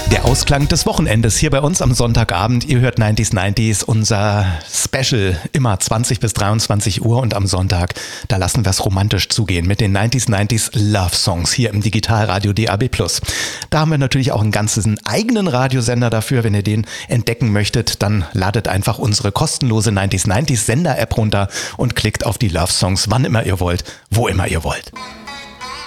Der Ausklang des Wochenendes hier bei uns am Sonntagabend. Ihr hört 90s, unser Special, immer 20 bis 23 Uhr und am Sonntag, da lassen wir es romantisch zugehen mit den 90s Love Songs hier im Digitalradio DAB+. Da haben wir natürlich auch einen ganzen eigenen Radiosender dafür. Wenn ihr den entdecken möchtet, dann ladet einfach unsere kostenlose 90s Sender-App runter und klickt auf die Love Songs, wann immer ihr wollt, wo immer ihr wollt.